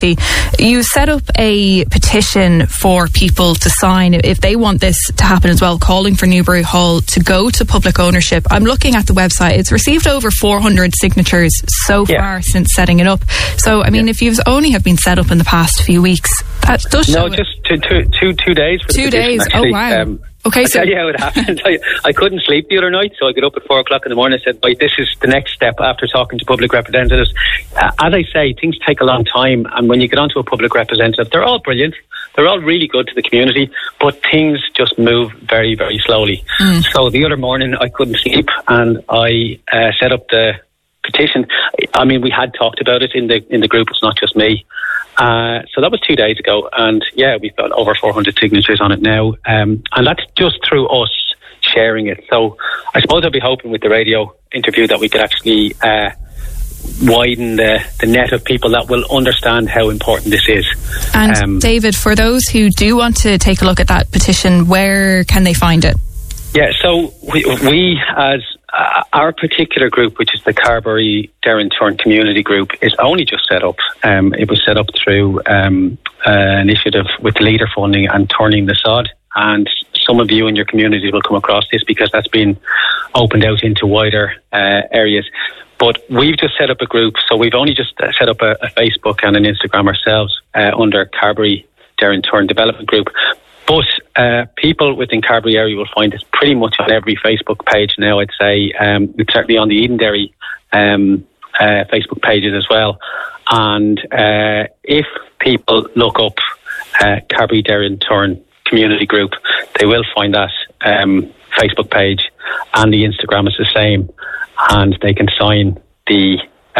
You set up a petition for people to sign if they want this to happen as well, calling for Newbury Hall to go to public ownership. I'm looking at the website. It's received over 400 signatures so far since setting it up. So, I mean, if you've only have been set up in the past few weeks, that does show. No, just 2 days. For 2 days. Actually. Oh, wow. Okay, so yeah, it happened. I couldn't sleep the other night, so I got up at 4 o'clock in the morning and said, "Right, this is the next step." After talking to public representatives, as I say, things take a long time, and when you get onto a public representative, they're all brilliant. They're all really good to the community, but things just move very, very slowly. So the other morning, I couldn't sleep, and I set up the petition. I mean, we had talked about it in the group. It's not just me. So that was 2 days ago, and yeah, we've got over 400 signatures on it now, and that's just through us sharing it. So I suppose I'd be hoping with the radio interview that we could actually widen the net of people that will understand how important this is. And David, for those who do want to take a look at that petition, where can they find it? Yeah, so we as our particular group, which is the Carbery Derrinturn Community Group, is only just set up. It was set up through an initiative with Leader Funding and Turning the Sod. And some of you in your community will come across this because that's been opened out into wider areas. But we've just set up a group, so we've only just set up a Facebook and an Instagram ourselves under Carbery Derrinturn Development Group. But people within Carbery area will find this pretty much on every Facebook page now, I'd say. It's certainly on the Edenderry Facebook pages as well. And if people look up Carbery Derrinturn Community Group, they will find that Facebook page, and the Instagram is the same, and they can sign the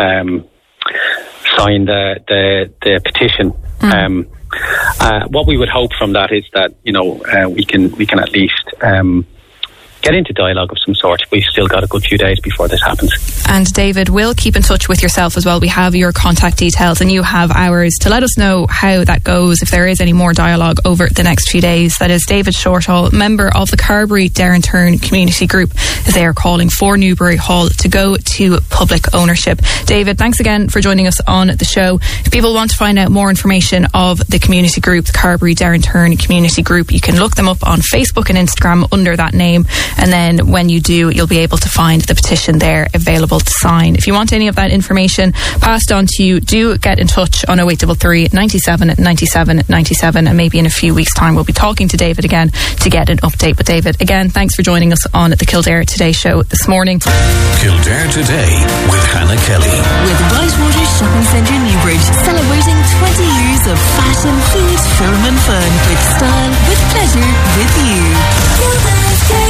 petition. What we would hope from that is that we can at least get into dialogue of some sort. We've still got a good few days before this happens. And David, we'll keep in touch with yourself as well. We have your contact details and you have ours to let us know how that goes, if there is any more dialogue over the next few days. That is David Shortall, member of the Carbery Derrinturn Community Group, as they are calling for Newbury Hall to go to public ownership. David, thanks again for joining us on the show. If people want to find out more information of the community group, the Carbery Derrinturn Community Group, you can look them up on Facebook and Instagram under that name. And then when you do, you'll be able to find the petition there available to sign. If you want any of that information passed on to you, do get in touch on 0833 97 97 97, and maybe in a few weeks' time we'll be talking to David again to get an update. But David, again, thanks for joining us on the Kildare Today show this morning. Kildare Today with Hannah Kelly. With Whitewater Shopping Centre Newbridge, celebrating 20 years of fashion, food, film and fun, with style, with pleasure, with you.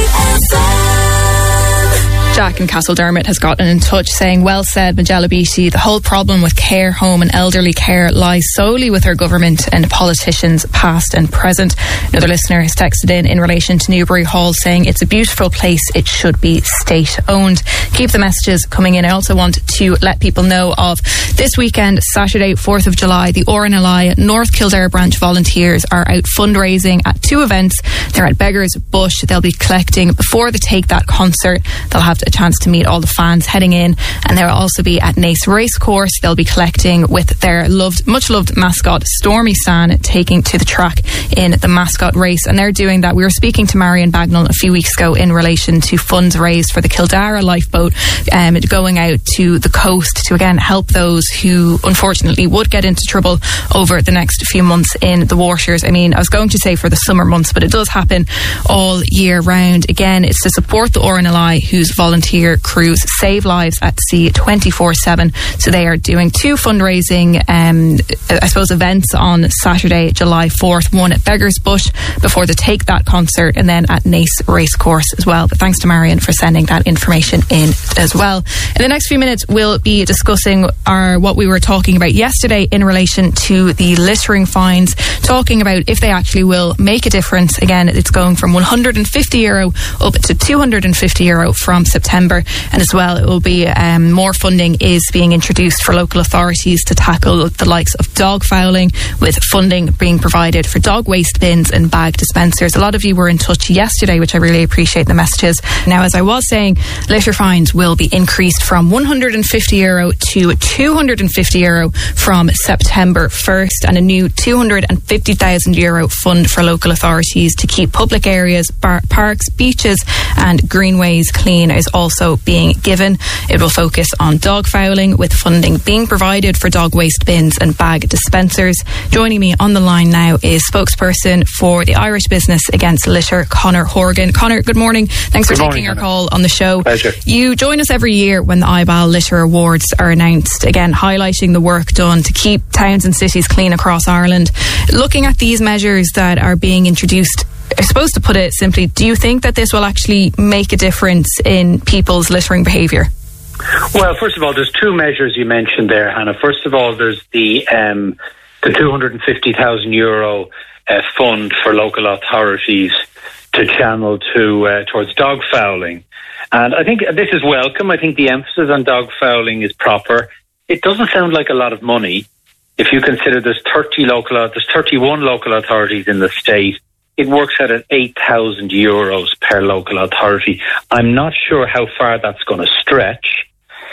Jack in Castledermot has gotten in touch saying, well said, Majella Beatty, the whole problem with care home and elderly care lies solely with our government and politicians past and present. Another listener has texted in relation to Newbury Hall saying it's a beautiful place, it should be state owned. Keep the messages coming in. I also want to let people know of this weekend, Saturday 4th of July, the RNLI North Kildare branch volunteers are out fundraising at 2 events. They're at Beggars Bush. They'll be collecting before the Take That concert. They'll have a chance to meet all the fans heading in, and they'll also be at Naas Racecourse. They'll be collecting with their much loved mascot Stormy Stan, taking to the track in the mascot race, and they're doing that. We were speaking to Marion Bagnall a few weeks ago in relation to funds raised for the Kildare lifeboat going out to the coast to again help those who unfortunately would get into trouble over the next few months in the waters. I mean, I was going to say for the summer months, but it does happen all year round. Again, it's to support the RNLI, whose volunteer crews save lives at sea 24/7. So they are doing 2 fundraising events on Saturday, July 4th, one at Beggars Bush before the Take That concert, and then at Naas Racecourse as well. But thanks to Marion for sending that information in as well. In the next few minutes, we'll be discussing what we were talking about yesterday in relation to the littering fines, talking about if they actually will make a difference. Again, it's going from €150 up to €250 from September September. And as well, it will be more funding is being introduced for local authorities to tackle the likes of dog fouling, with funding being provided for dog waste bins and bag dispensers. A lot of you were in touch yesterday, which I really appreciate the messages. Now, as I was saying, litter fines will be increased from €150 to €250 from September 1st, and a new €250,000 fund for local authorities to keep public areas, parks, beaches and greenways clean is also being given. It will focus on dog fouling, with funding being provided for dog waste bins and bag dispensers. Joining me on the line now is spokesperson for the Irish Business Against Litter, Conor Horgan. Conor, good morning. Thanks for taking our call on the show. Pleasure. You join us every year when the IBAL Litter Awards are announced, again highlighting the work done to keep towns and cities clean across Ireland. Looking at these measures that are being introduced, I suppose to put it simply, do you think that this will actually make a difference in people's littering behaviour? Well, first of all, there's two measures you mentioned there, Hannah. First of all, there's the €250,000 fund for local authorities to channel towards dog fouling. And I think this is welcome. I think the emphasis on dog fouling is proper. It doesn't sound like a lot of money. If you consider there's 31 local authorities in the state, it works out at €8,000 per local authority. I'm not sure how far that's going to stretch.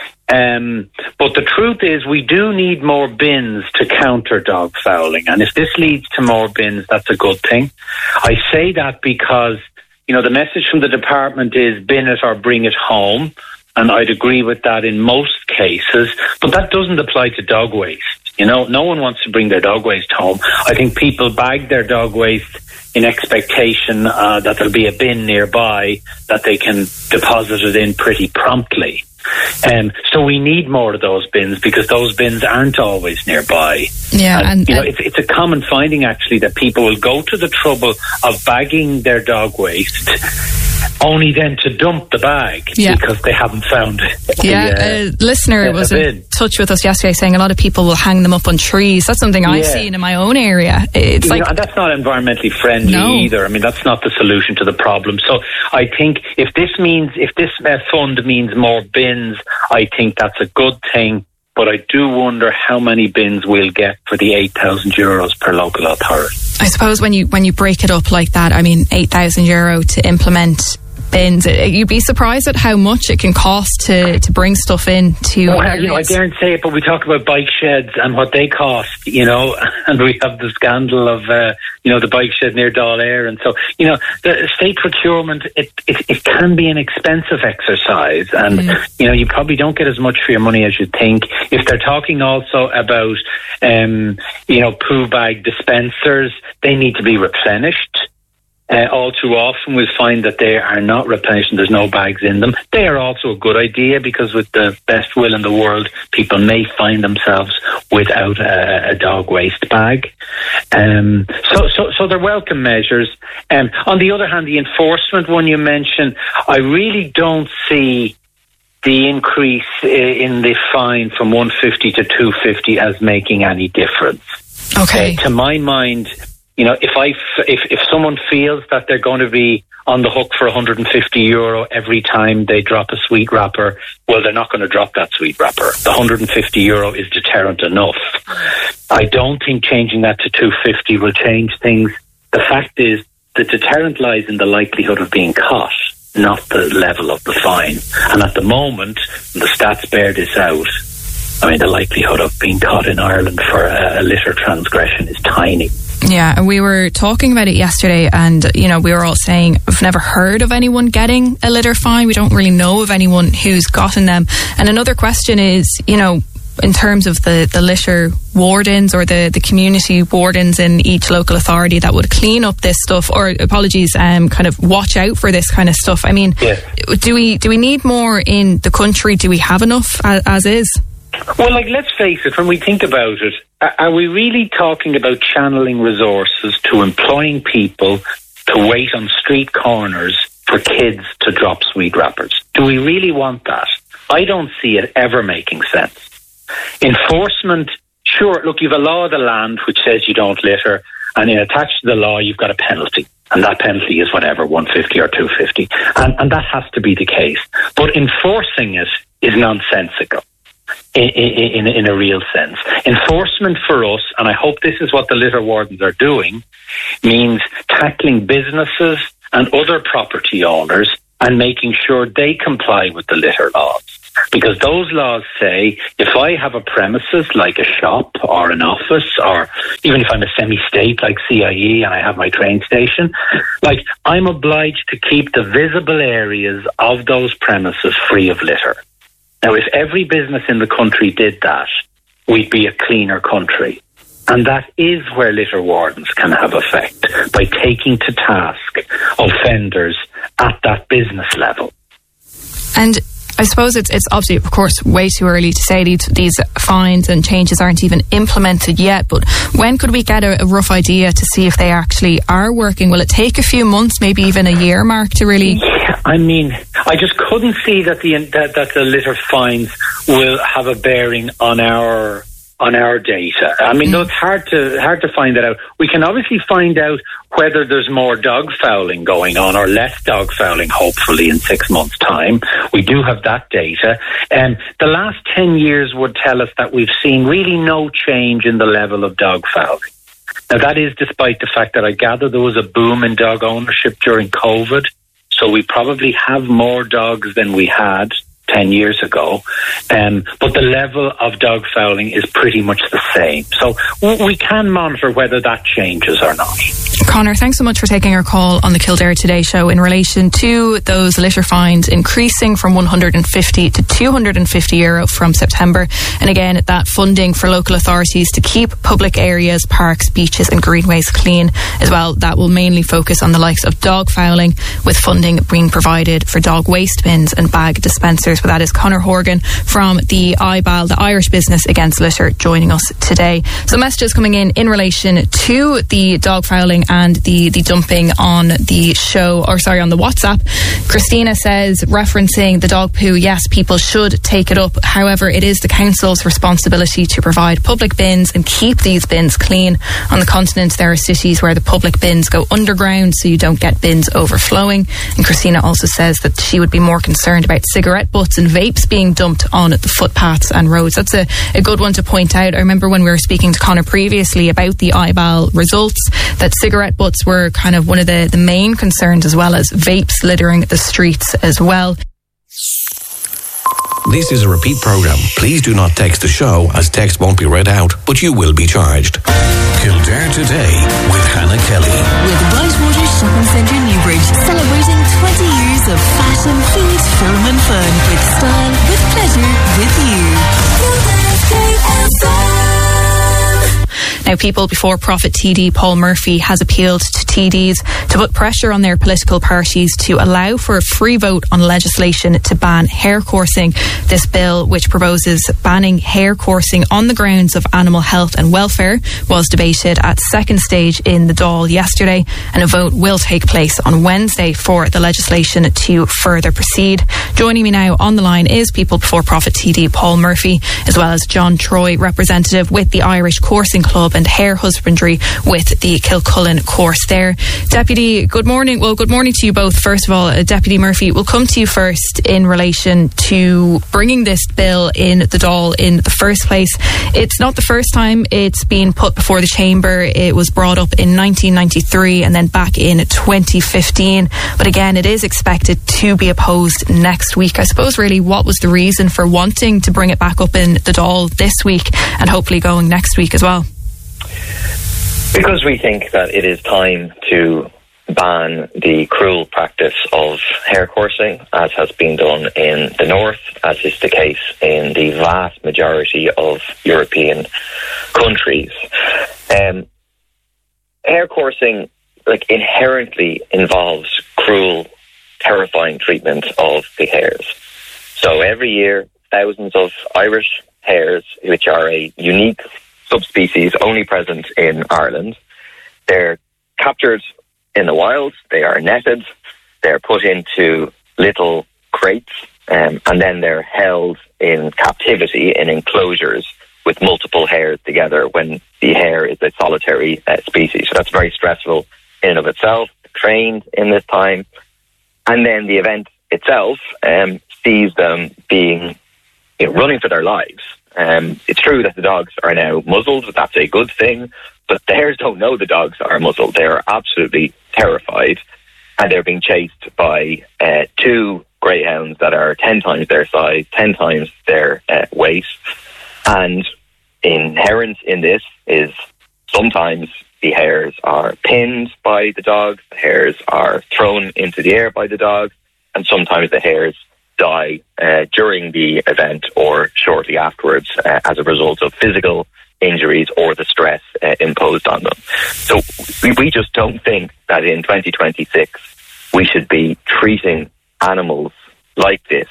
But the truth is we do need more bins to counter dog fouling. And if this leads to more bins, that's a good thing. I say that because, the message from the department is bin it or bring it home. And I'd agree with that in most cases. But that doesn't apply to dog waste. No one wants to bring their dog waste home. I think people bag their dog waste in expectation that there'll be a bin nearby that they can deposit it in pretty promptly. So we need more of those bins because those bins aren't always nearby. Yeah, and it's a common finding actually that people will go to the trouble of bagging their dog waste only then to dump the bag because they haven't found a listener was in touch with us yesterday saying a lot of people will hang them up on trees. That's something I've seen in my own area. It's and that's not environmentally friendly either. I mean, that's not the solution to the problem. So I think if this fund means more bins, I think that's a good thing. But I do wonder how many bins we'll get for the €8,000 per local authority. I suppose when you break it up like that, I mean, €8,000 to implement bins, you'd be surprised at how much it can cost to bring stuff in to I daren't say it, but we talk about bike sheds and what they cost, and we have the scandal of the bike shed near Dáil Éireann, and so the state procurement it can be an expensive exercise, and you probably don't get as much for your money as you think. If they're talking also about poo bag dispensers, they need to be replenished. All too often we'll find that they are not replenished and there's no bags in them. They are also a good idea because with the best will in the world, people may find themselves without a dog waste bag. So they're welcome measures. On the other hand, the enforcement one you mentioned, I really don't see the increase in the fine from 150 to 250 as making any difference. Okay. To my mind, if someone feels that they're going to be on the hook for €150 every time they drop a sweet wrapper, well, they're not going to drop that sweet wrapper. The €150 is deterrent enough. I don't think changing that to 250 will change things. The fact is, the deterrent lies in the likelihood of being caught, not the level of the fine. And at the moment, the stats bear this out. I mean, the likelihood of being caught in Ireland for a litter transgression is tiny. Yeah, and we were talking about it yesterday, and we were all saying we've never heard of anyone getting a litter fine. We don't really know of anyone who's gotten them. And another question is, in terms of the litter wardens or the community wardens in each local authority that would clean up this stuff, or kind of watch out for this kind of stuff. I mean, do we need more in the country? Do we have enough as is? Well, let's face it, when we think about it, are we really talking about channeling resources to employing people to wait on street corners for kids to drop sweet wrappers? Do we really want that? I don't see it ever making sense. Enforcement, sure, look, you've a law of the land which says you don't litter, And attached to the law, you've got a penalty. And that penalty is whatever, 150 or 250. And that has to be the case. But enforcing it is nonsensical in a real sense. Enforcement for us, and I hope this is what the litter wardens are doing, means tackling businesses and other property owners and making sure they comply with the litter laws. Because those laws say if I have a premises like a shop or an office, or even if I'm a semi-state like CIE and I have my train station, like I'm obliged to keep the visible areas of those premises free of litter. Now, if every business in the country did that, we'd be a cleaner country. And that is where litter wardens can have effect, by taking to task offenders at that business level. And I suppose it's obviously, of course, way too early to say these fines and changes aren't even implemented yet, but when could we get a rough idea to see if they actually are working? Will it take a few months, maybe even a year, Mark, to really... Yeah, I mean, I just couldn't see that the litter fines will have a bearing on our data. I mean, though it's hard to find that out. We can obviously find out whether there's more dog fouling going on or less dog fouling, hopefully, in 6 months' time. We do have that data. The last 10 years would tell us that we've seen really no change in the level of dog fouling. Now, that is despite the fact that I gather there was a boom in dog ownership during COVID, so we probably have more dogs than we had 10 years ago, but the level of dog fouling is pretty much the same. So we can monitor whether that changes or not. Conor, thanks so much for taking our call on the Kildare Today show in relation to those litter fines increasing from 150 to €250 from September. And again, that funding for local authorities to keep public areas, parks, beaches and greenways clean as well. That will mainly focus on the likes of dog fouling, with funding being provided for dog waste bins and bag dispensers. But that is Conor Horgan from the IBAL, the Irish Business Against Litter, joining us today. So messages coming in relation to the dog fouling and the dumping on the show, or sorry, on the WhatsApp. Christina says, referencing the dog poo, yes, people should take it up. However, it is the council's responsibility to provide public bins and keep these bins clean. On the continent, there are cities where the public bins go underground, so you don't get bins overflowing. And Christina also says that she would be more concerned about cigarette butts and vapes being dumped on the footpaths and roads. That's a good one to point out. I remember when we were speaking to Conor previously about the IBAL results, that cigarette butts were kind of one of the main concerns, as well as vapes littering the streets as well. This is a repeat program. Please do not text the show, as text won't be read out, but you will be charged. Kildare Today with Hannah Kelly. With Whitewater Shopping Centre Newbridge, celebrating 20 years of fashion, food, film and fun, with style, with pleasure, with you. Now, People Before Profit TD Paul Murphy has appealed to TDs to put pressure on their political parties to allow for a free vote on legislation to ban hair coursing. This bill, which proposes banning hair coursing on the grounds of animal health and welfare, was debated at second stage in the Dáil yesterday, and a vote will take place on Wednesday for the legislation to further proceed. Joining me now on the line is People Before Profit TD Paul Murphy, as well as John Troy, representative with the Irish Coursing Club and hair husbandry with the Kilcullen course there. Deputy, good morning. Well, good morning to you both. First of all, Deputy Murphy, we'll come to you first in relation to bringing this bill in the Dáil in the first place. It's not the first time it's been put before the Chamber. It was brought up in 1993 and then back in 2015. But again, it is expected to be opposed next week. I suppose really what was the reason for wanting to bring it back up in the Dáil this week and hopefully going next week as well? Because we think that it is time to ban the cruel practice of hair coursing, as has been done in the north, as is the case in the vast majority of European countries. Hair coursing, inherently involves cruel, terrifying treatment of the hairs. So every year, thousands of Irish hares, which are a unique subspecies only present in Ireland, they're captured in the wild, they are netted, they're put into little crates, and then they're held in captivity in enclosures with multiple hares together when the hare is a solitary species. So that's very stressful in and of itself. Trained in this time. And then the event itself sees them being running for their lives. It's true that the dogs are now muzzled. That's a good thing. But the hares don't know the dogs are muzzled. They are absolutely terrified. And they're being chased by 2 greyhounds that are 10 times their size, 10 times their weight. And inherent in this is sometimes the hares are pinned by the dogs, the hares are thrown into the air by the dogs, and sometimes the hares die during the event or shortly afterwards as a result of physical injuries or the stress imposed on them. So we just don't think that in 2026 we should be treating animals like this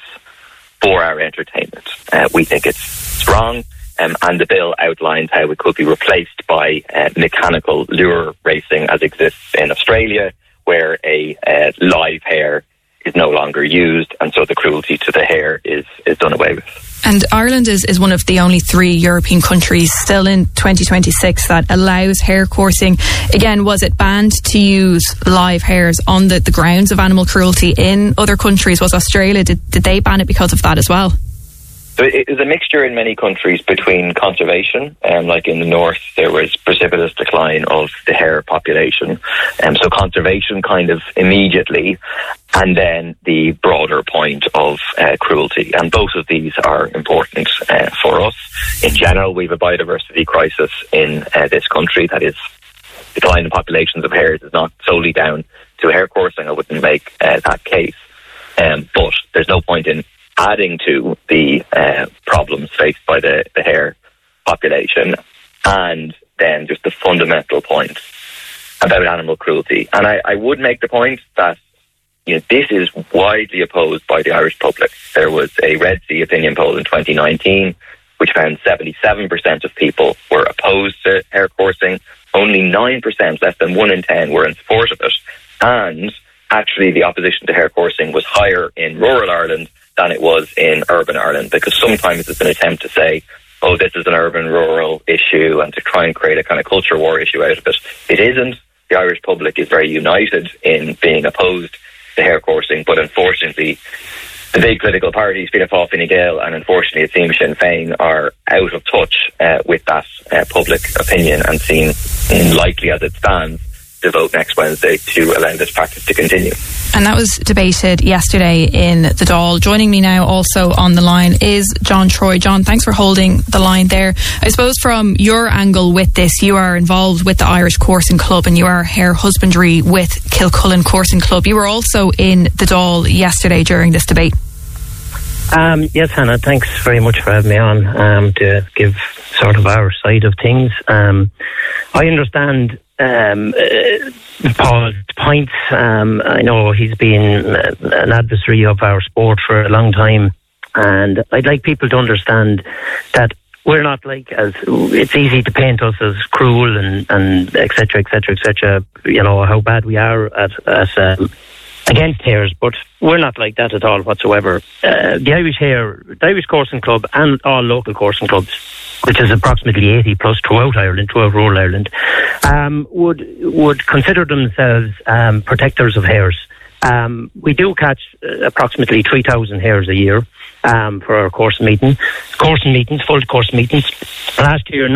for our entertainment. We think it's wrong. And the bill outlines how it could be replaced by mechanical lure racing as exists in Australia, where a live hare is no longer used, and so the cruelty to the hare is done away with. And Ireland is one of the only 3 European countries still in 2026 that allows hare coursing. Again, was it banned to use live hares on the grounds of animal cruelty in other countries? Was Australia, did they ban it because of that as well? So it is a mixture in many countries between conservation, like in the north there was precipitous decline of the hare population, so conservation kind of immediately, and then the broader point of cruelty, and both of these are important for us. In general, we have a biodiversity crisis in this country. That is, decline in populations of hares is not solely down to hare coursing. I wouldn't make that case, but there's no point in adding to the problems faced by the hare population, and then just the fundamental point about animal cruelty. And I would make the point that this is widely opposed by the Irish public. There was a Red C opinion poll in 2019 which found 77% of people were opposed to hare coursing. Only 9%, less than 1 in 10, were in support of it. And actually the opposition to hare coursing was higher in rural Ireland than it was in urban Ireland, because sometimes it's an attempt to say, oh, this is an urban-rural issue, and to try and create a kind of culture war issue out of it. It isn't. The Irish public is very united in being opposed to hare coursing, but unfortunately, the big political parties, Fianna Fáil, Fine Gael, and unfortunately it seems Sinn Féin, are out of touch with that public opinion and seem likely as it stands to vote next Wednesday to allow this practice to continue. And that was debated yesterday in the Dáil. Joining me now also on the line is John Troy. John, thanks for holding the line there. I suppose from your angle with this, you are involved with the Irish Coursing Club and you are hare husbandry with Kilcullen Coursing Club. You were also in the Dáil yesterday during this debate. Yes, Hannah, thanks very much for having me on to give sort of our side of things. I understand Paul's points. I know he's been an adversary of our sport for a long time, and I'd like people to understand that we're not like, as it's easy to paint us as cruel and etc., how bad we are at against hares, but we're not like that at all whatsoever. The Irish Coursing Club and all local coursing clubs, which is approximately 80 plus throughout Ireland, throughout rural Ireland, would consider themselves protectors of hares. We do catch approximately 3,000 hares a year for our coursing meetings, full course meetings. Last year,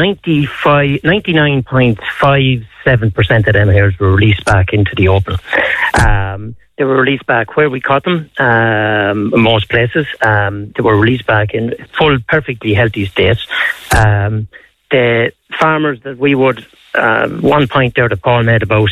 99.57% of them hares were released back into the open. They were released back where we caught them, in most places. They were released back in full, perfectly healthy states. The farmers that we would, one point there that Paul made about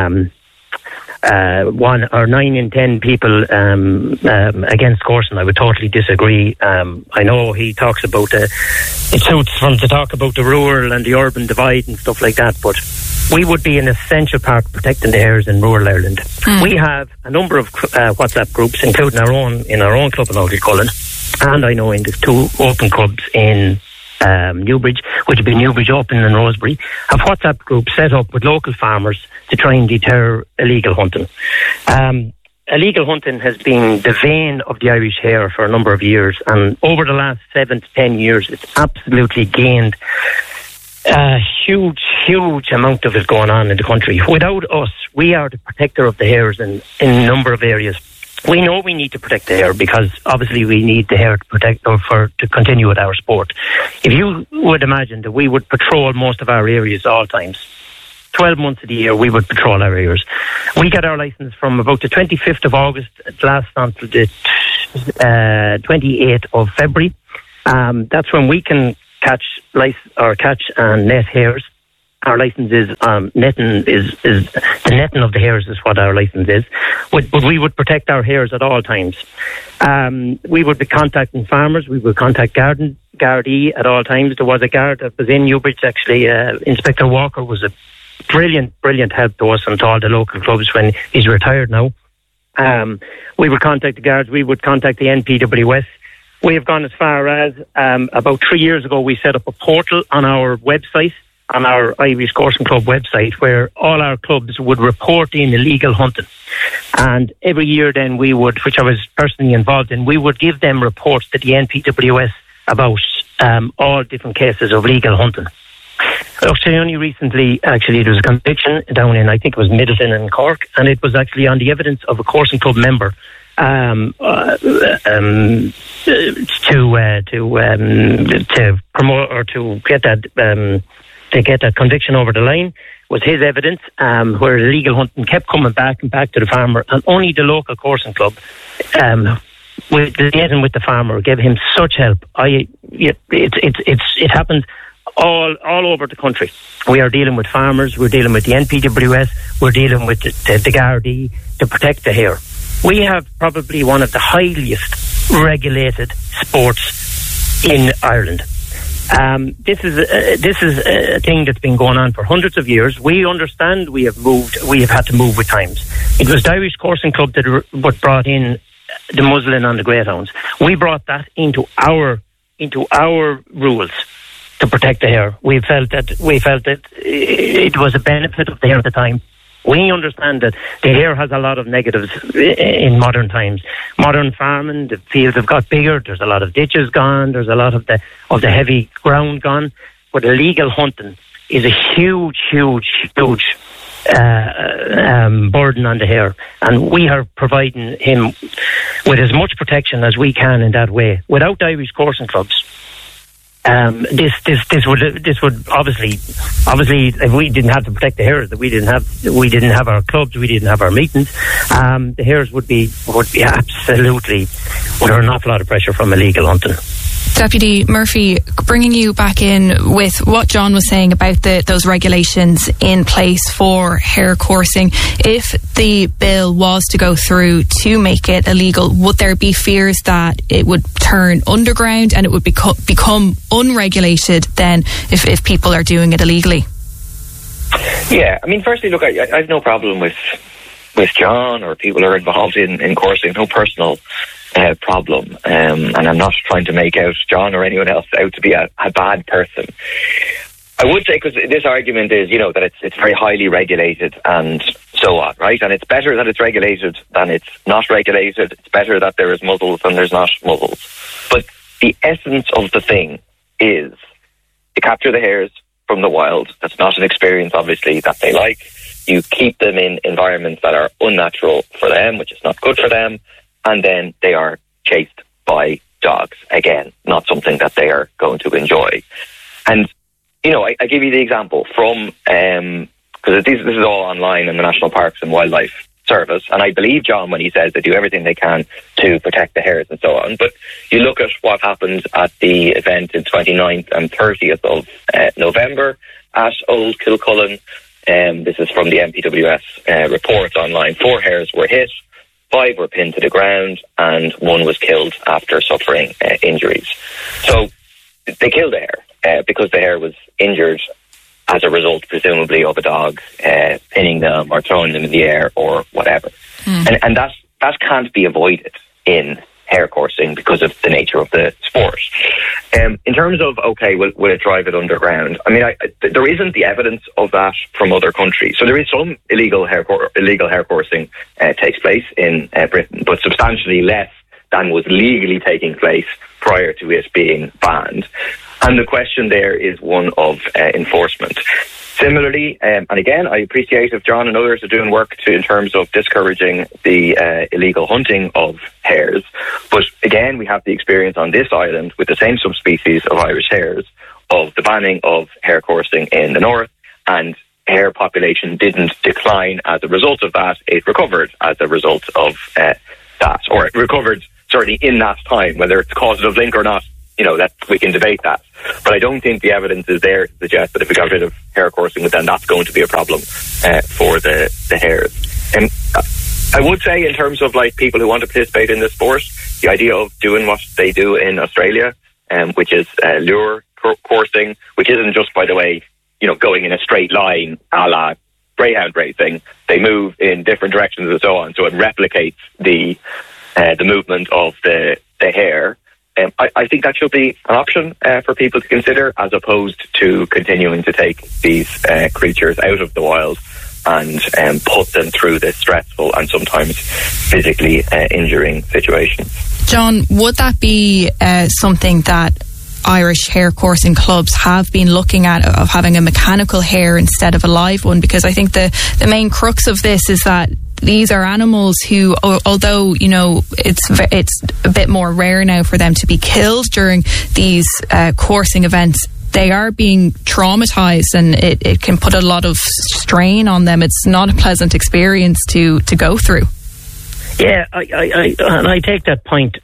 9 in 10 people against coursing, I would totally disagree. I know he talks about it suits from to talk about the rural and the urban divide and stuff like that, but we would be an essential part of protecting the hares in rural Ireland. We have a number of WhatsApp groups, including our own club in Kilcullen, and I know in the 2 open clubs in Newbridge, which would be Newbridge Open and Rosebery, have WhatsApp groups set up with local farmers to try and deter illegal hunting. illegal hunting has been the vein of the Irish hare for a number of years, and over the last 7 to 10 years, it's absolutely gained a huge amount of it going on in the country. Without us, we are the protector of the hares in a number of areas. We know we need to protect the hare because obviously we need the hare to protect or to continue with our sport. If you would imagine that we would patrol most of our areas all times, 12 months of the year we would patrol our areas. We got our licence from about the 25th of August, it lasts until the 28th of February. That's when we can catch and net hares. Our licence is netting the netting of the hares is what our licence is. But we would protect our hares at all times. We would be contacting farmers. We would contact Gardaí at all times. There was a guard that was in Newbridge actually. Inspector Walker was a brilliant help to us and to all the local clubs when he's retired now. We would contact the guards. We would contact the NPWS. We have gone as far as about 3 years ago we set up a portal on our website, on our Irish Coursing Club website, where all our clubs would report in illegal hunting. And every year then we would, which I was personally involved in, we would give them reports to the NPWS about all different cases of illegal hunting. Actually, only recently, there was a conviction down in, I think it was Middleton in Cork, and it was actually on the evidence of a Coursing Club member to promote or to get that conviction over the line. Was his evidence where illegal hunting kept coming back and back to the farmer, and only the local Coursing Club with the farmer gave him such help. It happens all over the country. We are dealing with farmers, we're dealing with the NPWS, we're dealing with the Gardaí to protect the hare. We have probably one of the highest regulated sports in Ireland. This is a thing that's been going on for hundreds of years. We understand we have had to move with times. It was the Irish Coursing Club that brought in the muzzling on the greyhounds. We brought that into our rules to protect the hare. We felt that it was a benefit of the hare at the time. We understand that the hare has a lot of negatives in modern times. Modern farming, the fields have got bigger. There's a lot of ditches gone. There's a lot of the heavy ground gone. But illegal hunting is a huge burden on the hare, and we are providing him with as much protection as we can in that way. Without the Irish Coursing Clubs, this would obviously if we didn't have to protect the hares, that we didn't have our clubs, we didn't have our meetings, the hares would be absolutely under an awful lot of pressure from illegal hunting. Deputy Murphy, bringing you back in with what John was saying about those regulations in place for hare coursing. If the bill was to go through to make it illegal, would there be fears that it would turn underground and it would become unregulated then if people are doing it illegally? Yeah, I mean, firstly, look, I have no problem with John or people who are involved in coursing, no personal problem, and I'm not trying to make out John or anyone else out to be a bad person. I would say, because this argument is, that it's very highly regulated and so on, right? And it's better that it's regulated than it's not regulated. It's better that there is muzzles than there's not muzzles. But the essence of the thing is to capture the hares from the wild. That's not an experience, obviously, that they like. You keep them in environments that are unnatural for them, which is not good for them. And then they are chased by dogs. Again, not something that they are going to enjoy. And, I give you the example from, because this is all online in the National Parks and Wildlife Service, and I believe John when he says they do everything they can to protect the hares and so on. But you look at what happened at the event in 29th and 30th of November at Old Kilcullen. This is from the NPWS report online. 4 hares were hit. 5 were pinned to the ground and 1 was killed after suffering injuries. So they killed the hare because the hare was injured as a result, presumably, of a dog pinning them or throwing them in the air or whatever. And that can't be avoided in hare coursing because of the nature of the sport. In terms of, will it drive it underground? I mean, there isn't the evidence of that from other countries. So there is some illegal hare coursing takes place in Britain, but substantially less than was legally taking place prior to it being banned. And the question there is one of enforcement. Similarly, and again, I appreciate if John and others are doing work in terms of discouraging the illegal hunting of hares. But again, we have the experience on this island with the same subspecies of Irish hares of the banning of hare coursing in the north, and hare population didn't decline as a result of that. It recovered as a result of that, or it recovered certainly in that time. Whether it's causative link or not, that we can debate that. But I don't think the evidence is there to suggest that if we got rid of hare coursing, then that's going to be a problem for the hares. And I would say, in terms of like people who want to participate in this sport, the idea of doing what they do in Australia, which is lure coursing, which isn't just, by the way, going in a straight line a la greyhound racing. They move in different directions and so on, so it replicates the movement of the hare. I think that should be an option for people to consider, as opposed to continuing to take these creatures out of the wild and put them through this stressful and sometimes physically injuring situations. John, would that be something that Irish hare coursing clubs have been looking at, of having a mechanical hare instead of a live one? Because I think the main crux of this is that these are animals who, although it's a bit more rare now for them to be killed during these coursing events, they are being traumatized, and it can put a lot of strain on them. It's not a pleasant experience to go through. Yeah, I take that point.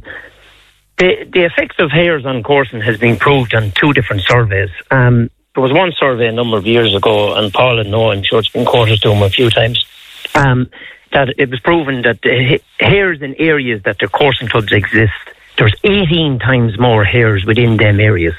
The effects of hares on coursing has been proved on two different surveys. There was one survey a number of years ago, and Paul and Noah, I'm sure it's been quoted to him a few times, that it was proven that the hares in areas that the coursing clubs exist, there's 18 times more hares within them areas.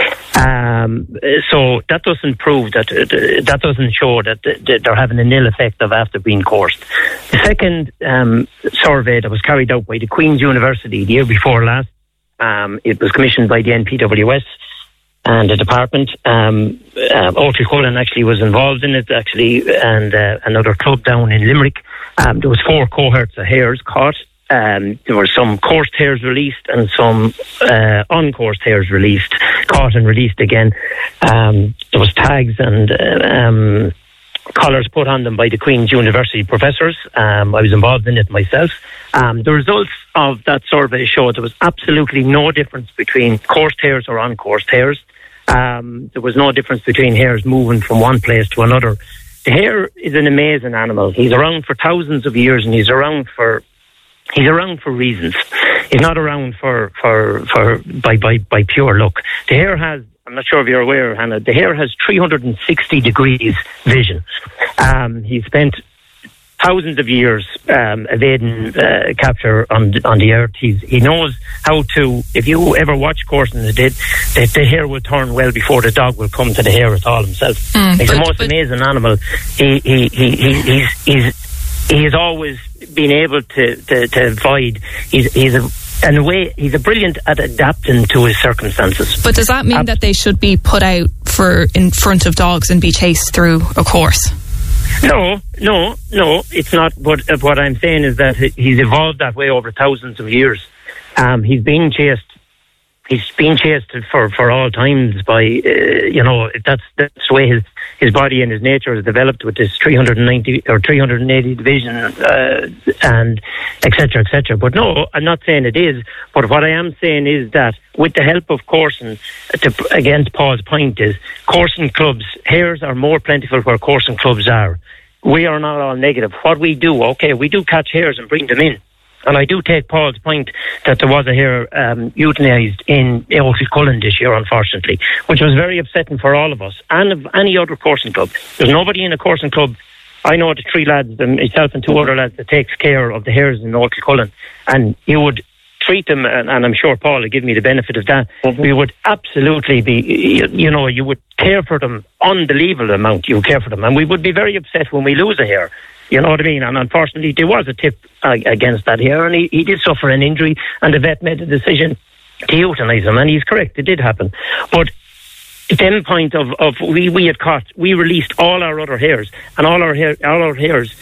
So that doesn't prove that doesn't show that they're having an ill effect of after being coursed. The second survey that was carried out by the Queen's University the year before last, it was commissioned by the NPWS and the department. Oakley Cullen actually was involved in it, and another club down in Limerick. There was 4 cohorts of hares caught. There were some coursed hares released and some uncoursed hares released, caught and released again. There was tags and collars put on them by the Queen's University professors. I was involved in it myself. The results of that survey showed there was absolutely no difference between coursed hares or uncoursed hares. There was no difference between hares moving from one place to another. The hare is an amazing animal. He's around for thousands of years, and he's around for reasons. He's not around by pure luck. The hare has, I'm not sure if you're aware, Hannah, the hare has 360 degrees vision. He spent thousands of years evading capture on the earth. He knows how to, if you ever watch coursing, the hare will turn well before the dog will come to the hare at all himself. He's the most amazing animal. He's always been able to avoid. In a way, he's a brilliant at adapting to his circumstances. But does that mean that they should be put out in front of dogs and be chased through a course? No, it's not. But what I'm saying is that he's evolved that way over thousands of years. He's been chased for all times by that's the way his body and his nature has developed, with this 390 or 380 division and etc. But no, I'm not saying it is. But what I am saying is that with the help of coursing, against Paul's point, is coursing clubs, hares are more plentiful where coursing clubs are. We are not all negative. What we do, we do catch hares and bring them in. And I do take Paul's point that there was a hare euthanised in Oakley Cullen this year, unfortunately, which was very upsetting for all of us and of any other coursing club. There's nobody in a coursing club. I know the 3 lads, myself and 2 other lads, that takes care of the hares in Oakley Cullen, and you would treat them, and I'm sure Paul will give me the benefit of that. We would absolutely be, you would care for them, unbelievable amount you would care for them, and we would be very upset when we lose a hare. You know what I mean? And unfortunately, there was a tip against that here, and he did suffer an injury, and the vet made the decision to euthanize him, and he's correct, it did happen. But then point of we had caught, we released all our other hares, and all our hares,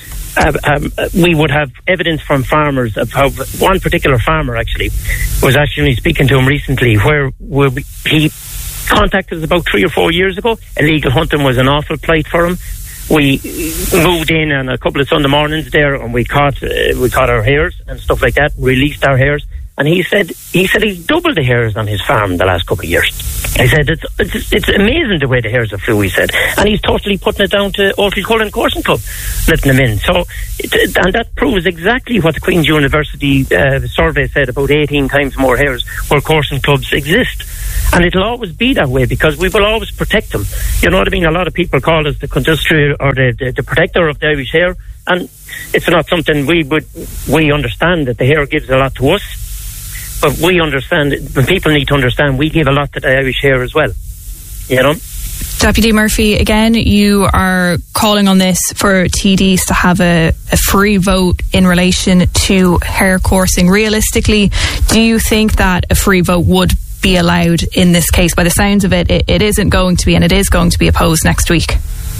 we would have evidence from farmers of how one particular farmer actually was actually speaking to him recently, where he contacted us about 3 or 4 years ago. Illegal hunting was an awful plight for him. We moved in on a couple of Sunday mornings there, and we caught our hares and stuff like that, released our hares. And he said he's doubled the hares on his farm the last couple of years. He said it's amazing the way the hares are flew, he said. And he's totally putting it down to Old Kilcullen Coursing Club, letting them in. So, and that proves exactly what the Queen's University survey said, about 18 times more hares where coursing clubs exist. And it'll always be that way, because we will always protect them. You know what I mean? A lot of people call us the condustrial or the protector of the Irish hare. And it's not something we understand that the hare gives a lot to us. But we understand, people need to understand, we give a lot to the Irish hare as well, you know. Deputy Murphy, again, you are calling on this for TDs to have a free vote in relation to hare coursing. Realistically, do you think that a free vote would be allowed in this case? By the sounds of it, it isn't going to be, and it is going to be opposed next week.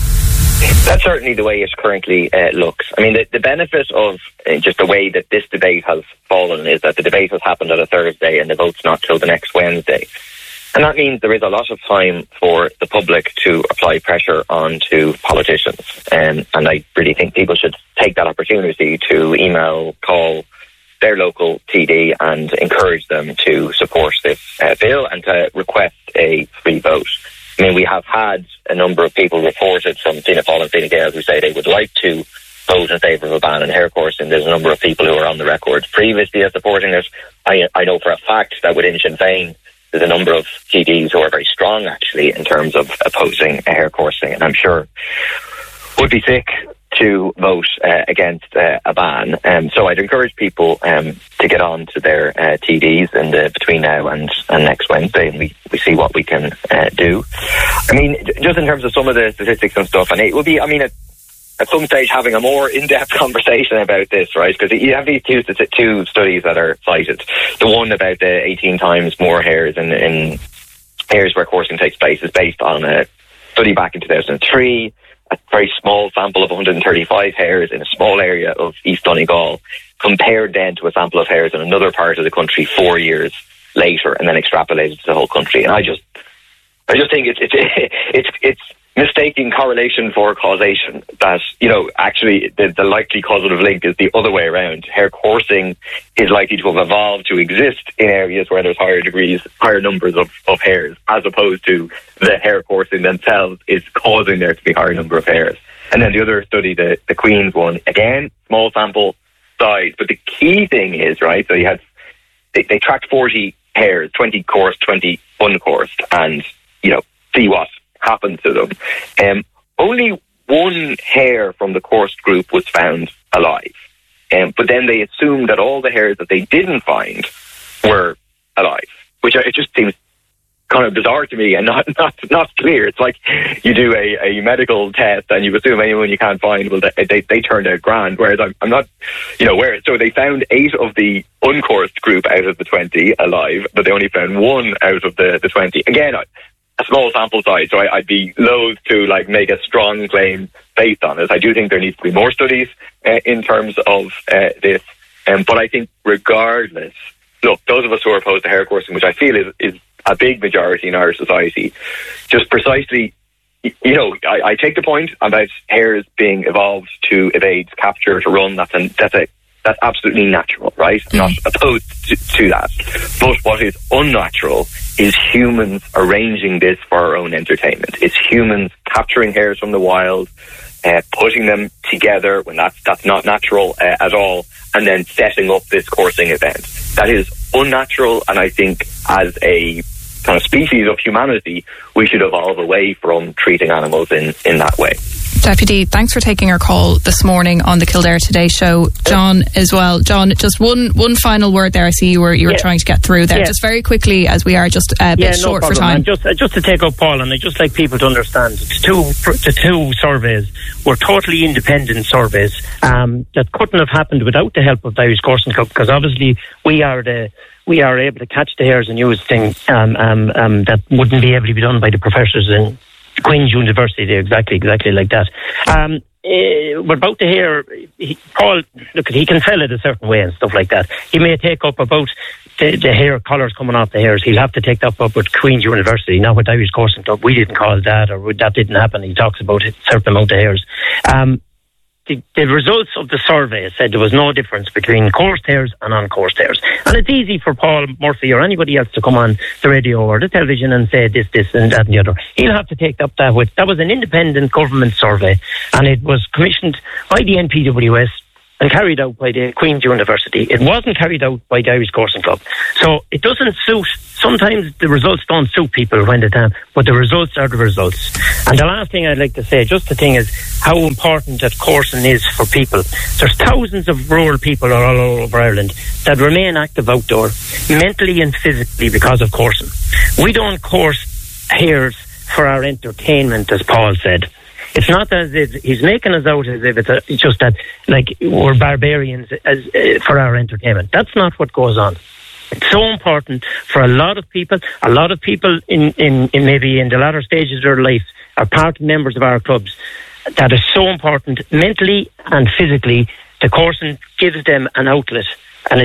That's certainly the way it currently looks. I mean, the benefit of just the way that this debate has fallen is that the debate has happened on a Thursday and the vote's not till the next Wednesday. And that means there is a lot of time for the public to apply pressure onto politicians. And I really think people should take that opportunity to email, call their local TD and encourage them to support this bill and to request a free vote. I mean, we have had a number of people reported from Fianna Fáil and Fine Gael who say they would like to vote in favour of a ban on hare coursing. There's a number of people who are on the record previously as supporting it. I know for a fact that within Sinn Féin there's a number of TDs who are very strong actually in terms of opposing hare coursing, and I'm sure would be sick to vote against a ban. So I'd encourage people to get on to their TDs between now and next Wednesday, and we see what we can do. I mean, just in terms of some of the statistics and stuff, and it would be, I mean, at some stage having a more in-depth conversation about this, right? Because you have these two studies that are cited. The one about the 18 times more hares in areas where coursing takes place is based on a study back in 2003, a very small sample of 135 hares in a small area of East Donegal, compared then to a sample of hares in another part of the country 4 years later, and then extrapolated to the whole country. And I just think it's mistaking correlation for causation. That, you know, actually the likely causative link is the other way around. Hare coursing is likely to have evolved to exist in areas where there's higher numbers of hares, as opposed to the hare coursing themselves is causing there to be higher number of hares. And then the other study, the Queen's one, again, small sample size, but the key thing is, right, so they tracked 40 hares, 20 coursed, 20 uncoursed, and, you know, see what happened to them. Only one hare from the coursed group was found alive. But then they assumed that all the hares that they didn't find were alive, which it just seems kind of bizarre to me and not clear. It's like you do a medical test and you assume anyone you can't find, well, they turned out grand, whereas I'm not, you know, so they found 8 of the uncoursed group out of the 20 alive, but they only found 1 out of the 20. Again, a small sample size, so I'd be loath to like make a strong claim based on it. I do think there needs to be more studies in terms of this, but I think regardless, look, those of us who are opposed to hare coursing, which I feel is a big majority in our society, just precisely, you know, I take the point about hares being evolved to evade capture, to run. That's absolutely natural, right? I'm not opposed to that. But what is unnatural is humans arranging this for our own entertainment. It's humans capturing hares from the wild, putting them together when that's not natural at all, and then setting up this coursing event. That is unnatural, and I think as a kind of species of humanity, we should evolve away from treating animals in that way. Deputy, thanks for taking our call this morning on the Kildare Today show. John as well. John, just one final word there. I see you were trying to get through there. Just very quickly, as we are just a bit short for time. And just to take up Paul, and I'd just like people to understand, the two surveys were totally independent surveys that couldn't have happened without the help of the Irish Coursing Club, because obviously we are able to catch the hares and use things that wouldn't be able to be done by the professors in Queen's University, exactly like that. But about the hair, Paul, he can sell it a certain way and stuff like that. He may take up about the hair colours coming off the hairs. He'll have to take that up with Queen's University, not with Irish Coursing Club. We didn't call that, or that didn't happen. He talks about a certain amount of hairs. The results of the survey said there was no difference between coursed hares and uncoursed hares. And it's easy for Paul Murphy or anybody else to come on the radio or the television and say this and that and the other. He'll have to take up that with. That was an independent government survey, and it was commissioned by the NPWS and carried out by the Queen's University. It wasn't carried out by the Irish Coursing Club. So it doesn't suit. Sometimes the results don't suit people when they time, but the results are the results. And the last thing I'd like to say, just the thing is how important that coursing is for people. There's thousands of rural people all over Ireland that remain active outdoor, mentally and physically, because of coursing. We don't course hares for our entertainment, as Paul said. It's not as if he's making us out as if it's just that, like, we're barbarians for our entertainment. That's not what goes on. It's so important for a lot of people. A lot of people in maybe in the latter stages of their life are part members of our clubs. That is so important mentally and physically. The coursing gives them an outlet, and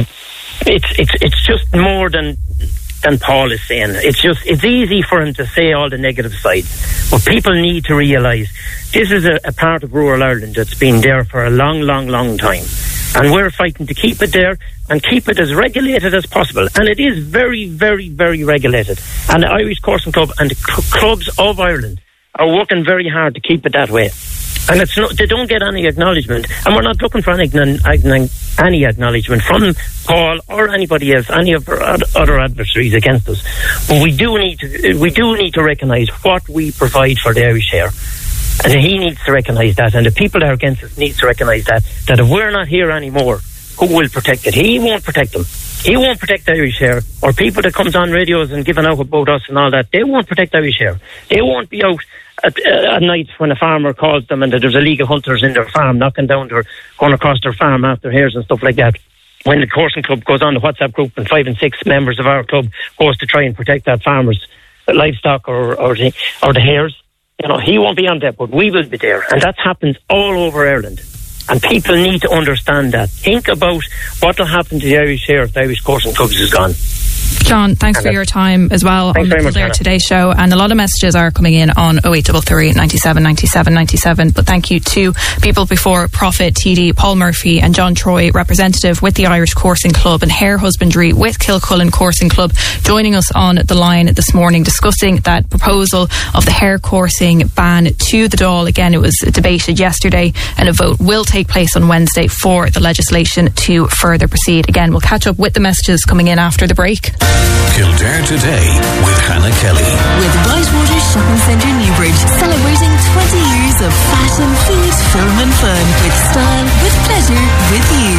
it's just more than Paul is saying. It's easy for him to say all the negative sides, but people need to realise this is a part of rural Ireland that's been there for a long time, and we're fighting to keep it there and keep it as regulated as possible. And it is very, very, very regulated, and the Irish Coursing Club and the clubs of Ireland are working very hard to keep it that way. And they don't get any acknowledgement, and we're not looking for any acknowledgement from Paul or anybody else, any of our other adversaries against us. But we do need to recognise what we provide for the Irish hare, and he needs to recognise that, and the people that are against us need to recognise that if we're not here anymore, who will protect it? He won't protect them. He won't protect the Irish hare, or people that comes on radios and giving out about us and all that. They won't protect the Irish hare. They won't be out at night when a farmer calls them and there's a league of hunters in their farm knocking down or going across their farm after hares and stuff like that. When the coursing club goes on the WhatsApp group and 5 and 6 members of our club goes to try and protect that farmer's livestock or the hares, he won't be on that, but we will be there. And that happens all over Ireland. And people need to understand that. Think about what will happen to the Irish hare if the Irish Coursing Clubs is gone. John, thanks for your time as well on the Kildare Today show, and a lot of messages are coming in on 0833 97 97 97, but thank you to people before Prophet, TD, Paul Murphy and John Troy, representative with the Irish Coursing Club and Hare Husbandry with Kilcullen Coursing Club, joining us on the line this morning discussing that proposal of the hare coursing ban to the Dáil. Again, it was debated yesterday and a vote will take place on Wednesday for the legislation to further proceed. Again, we'll catch up with the messages coming in after the break. Kildare Today with Hannah Kelly. With Whitewater Shopping Centre Newbridge, celebrating 20 years of fashion, food, film and fun. With style, with pleasure, with you.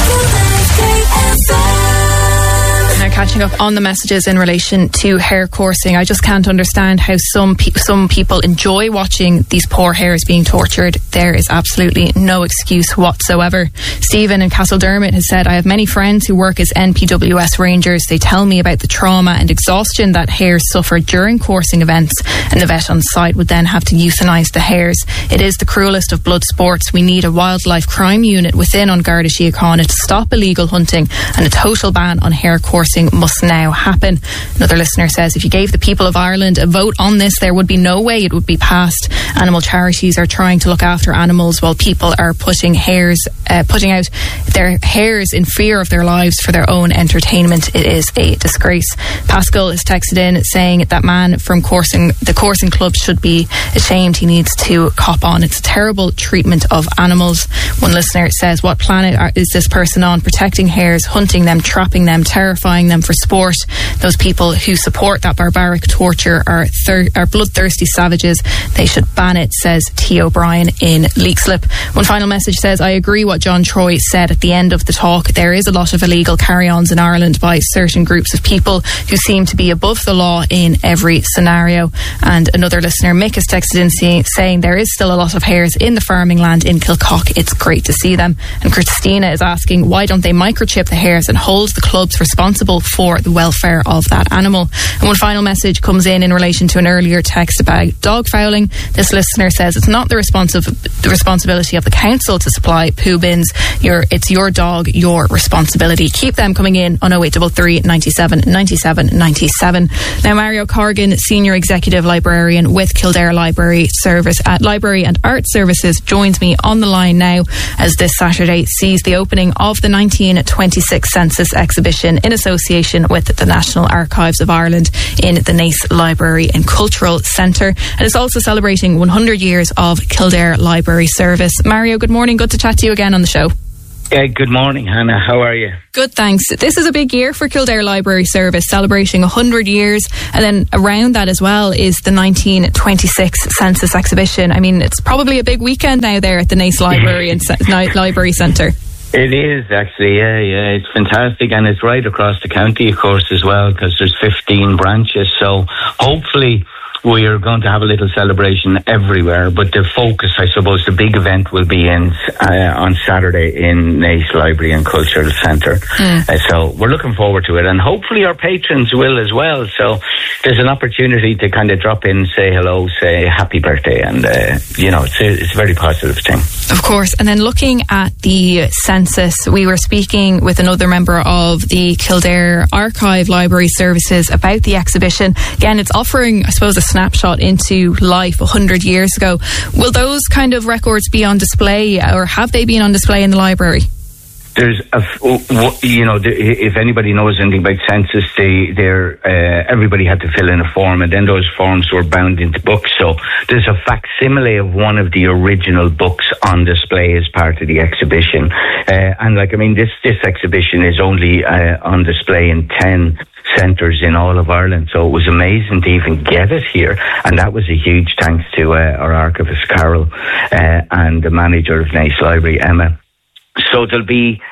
Now, catching up on the messages in relation to hare coursing, I just can't understand how some people enjoy watching these poor hares being tortured. There is absolutely no excuse whatsoever. Stephen in Castledermot has said, I have many friends who work as NPWS rangers. They tell me about the trauma and exhaustion that hares suffer during coursing events, and the vet on site would then have to euthanise the hares. It is the cruelest of blood sports. We need a wildlife crime unit within An Garda Síochána to stop illegal hunting, and a total ban on hare coursing must now happen. Another listener says, if you gave the people of Ireland a vote on this, there would be no way it would be passed. Animal charities are trying to look after animals while people are putting out their hares in fear of their lives for their own entertainment. It is a disgrace. Pascal has texted in saying that man from the coursing club should be ashamed. He needs to cop on. It's a terrible treatment of animals. One listener says, what planet is this person on? Protecting hares, hunting them, trapping them, terrifying buying them for sport. Those people who support that barbaric torture are bloodthirsty savages. They should ban it, says T. O'Brien in Leixlip. One final message says, I agree what John Troy said at the end of the talk. There is a lot of illegal carry-ons in Ireland by certain groups of people who seem to be above the law in every scenario. And another listener, Mick, has texted in saying there is still a lot of hares in the farming land in Kilcock. It's great to see them. And Christina is asking, why don't they microchip the hares and hold the clubs responsible for the welfare of that animal? And one final message comes in relation to an earlier text about dog fouling. This listener says it's not the responsibility of the council to supply poo bins. It's your dog, your responsibility. Keep them coming in on 0833 97 97 97. Now, Mario Corrigan, Senior Executive Librarian with Kildare Library and Art Services, joins me on the line now as this Saturday sees the opening of the 1926 Census exhibition in association with the National Archives of Ireland in the Naas Library and Cultural Centre. And it's also celebrating 100 years of Kildare Library Service. Mario, good morning. Good to chat to you again on the show. Good morning, Hannah. How are you? Good, thanks. This is a big year for Kildare Library Service, celebrating 100 years. And then around that as well is the 1926 Census exhibition. I mean, it's probably a big weekend now there at the Naas Library and Library Centre. It is, actually, yeah. It's fantastic, and it's right across the county, of course, as well, because there's 15 branches. So hopefully we are going to have a little celebration everywhere, but the focus, I suppose, the big event will be on Saturday in Naas Library and Cultural Centre. So we're looking forward to it, and hopefully our patrons will as well. So there's an opportunity to kind of drop in, say hello, say happy birthday, and it's a very positive thing. Of course. And then looking at the census, we were speaking with another member of the Kildare Archive Library Services about the exhibition. Again, it's offering, I suppose, a snapshot into life 100 years ago. Will those kind of records be on display, or have they been on display in the library? There's if anybody knows anything about census, everybody had to fill in a form, and then those forms were bound into books. So there's a facsimile of one of the original books on display as part of the exhibition. This exhibition is only on display in 10 centres in all of Ireland, so it was amazing to even get it here, and that was a huge thanks to our archivist Carol and the manager of Naas Library, Emma. So there'll be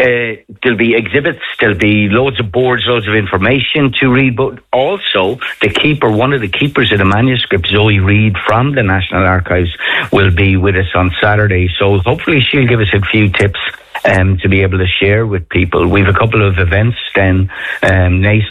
exhibits, there'll be loads of boards, loads of information to read, but also one of the keepers of the manuscript, Zoe Reid from the National Archives, will be with us on Saturday. So hopefully she'll give us a few tips to be able to share with people. We've a couple of events then. Naas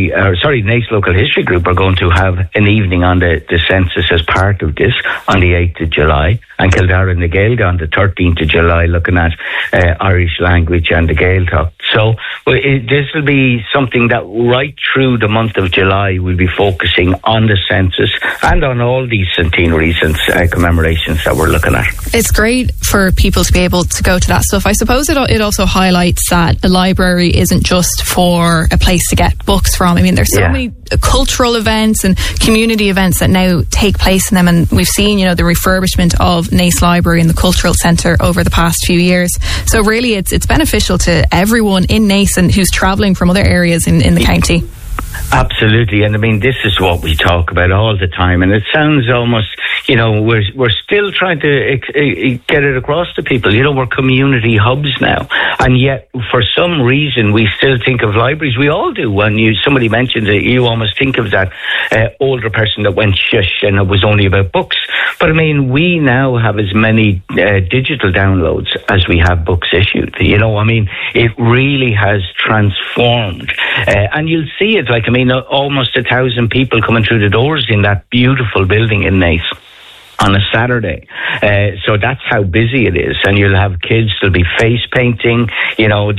Local History Group are going to have an evening on the census as part of this on the 8th of July, and Kildare and the Gaelga on the 13th of July, looking at Irish language and the Gaeltacht. So this will be something that right through the month of July we'll be focusing on the census and on all these centenaries and commemorations that we're looking at. It's great for people to be able to go to that stuff. I suppose it also highlights that a library isn't just for a place to get books from. I mean, there's so many cultural events and community events that now take place in them, and we've seen, the refurbishment of Naas Library and the Cultural Centre over the past few years. So really it's beneficial to everyone in Naas and who's travelling from other areas in the county. Absolutely, and I mean, this is what we talk about all the time, and it sounds almost, we're still trying to get it across to people. We're community hubs now, and yet for some reason we still think of libraries. We all do. When somebody mentions it, you almost think of that older person that went shush and it was only about books. But I mean, we now have as many digital downloads as we have books issued. It really has transformed, and you'll see it. Almost 1,000 people coming through the doors in that beautiful building in Naas on a Saturday. So that's how busy it is. And you'll have kids, there'll be face painting, there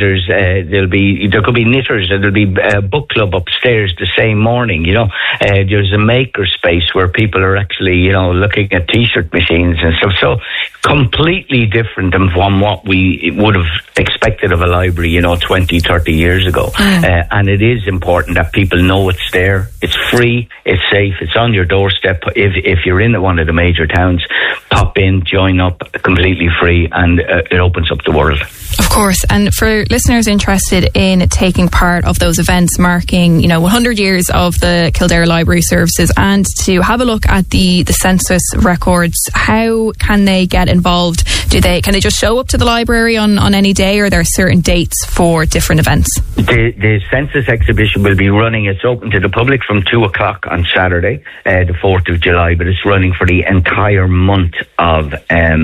could be knitters, there'll be a book club upstairs the same morning, there's a maker space where people are actually, looking at t-shirt machines and stuff. So completely different than from what we would have expected of a library, 20, 30 years ago. And it is important that people know it's there. It's free, it's safe, it's on your doorstep. If you're in one of the major towns, pop in, join up, completely free, and it opens up the world. Of course, and for listeners interested in taking part of those events marking, 100 years of the Kildare Library Services, and to have a look at the census records, how can they get involved? Can they just show up to the library on any day, or are there certain dates for different events? The census exhibition will be running. It's open to the public from 2:00 on Saturday, the 4th of July, but it's running for the entire month of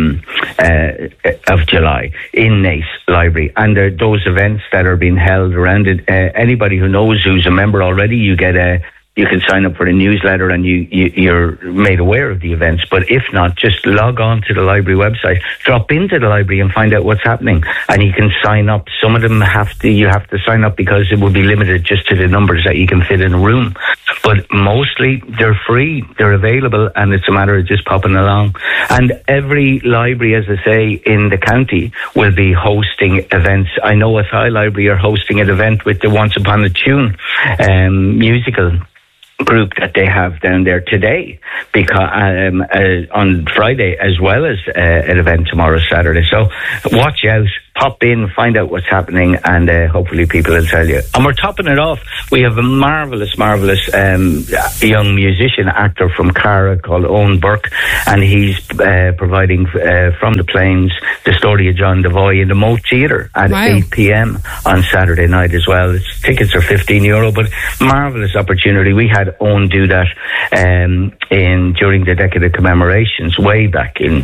July in Naas Library. And those events that are being held around it, anybody who knows, who's a member already, you can sign up for a newsletter and you're made aware of the events. But if not, just log on to the library website, drop into the library and find out what's happening. And you can sign up. Some of them you have to sign up because it will be limited just to the numbers that you can fit in a room. But mostly they're free, they're available, and it's a matter of just popping along. And every library, as I say, in the county will be hosting events. I know Athy Library are hosting an event with the Once Upon a Tune musical group that they have down there today, because on Friday, as well as an event tomorrow, Saturday. So watch out, pop in, find out what's happening, and hopefully people will tell you. And we're topping it off. We have a marvellous young musician, actor from Cara called Owen Burke, and he's providing from the Plains the story of John Devoy in the Moat Theatre at 8 p.m. on Saturday night as well. Tickets are €15, but marvellous opportunity. We had Owen do that during the Decade of Commemorations way back in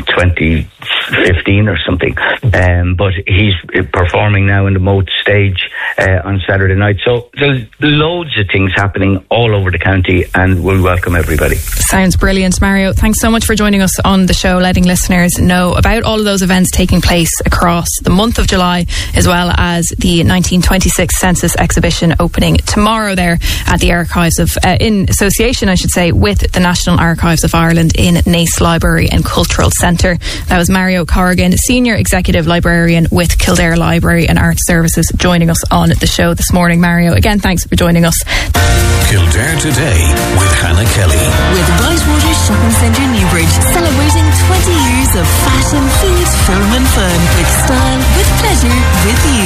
2015 or something. But he's performing now in the Moat stage on Saturday night. So there's loads of things happening all over the county, and we'll welcome everybody. Sounds brilliant, Mario. Thanks so much for joining us on the show, letting listeners know about all of those events taking place across the month of July, as well as the 1926 Census exhibition opening tomorrow there at the Archives of, in association, I should say, with the National Archives of Ireland in Naas Library and Cultural Centre. That was Mario Corrigan, Senior Executive Librarian with Kildare Library and Arts Services, joining us on the show this morning. Mario, again, thanks for joining us. Kildare Today with Hannah Kelly. With Brightwater Shopping Centre Newbridge, celebrating 20 years of fashion, food, film and fun, with style, with pleasure, with you.